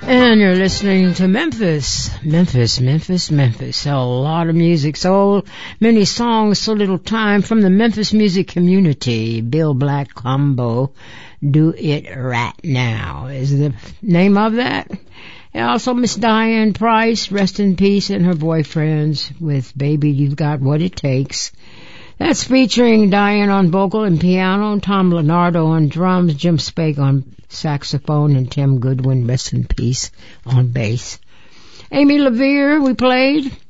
And you're listening to Memphis. A lot of music, so many songs, so little time from the Memphis music community. Bill Black Combo, Do It Right Now is the name of that. And also Miss Diane Price, rest in peace, and her boyfriends with Baby You've Got What It Takes. That's featuring Diane on vocal and piano, Tom Leonardo on drums, Jim Spake on saxophone, and Tim Goodwin, rest in peace, on bass. Amy LaVere, we played.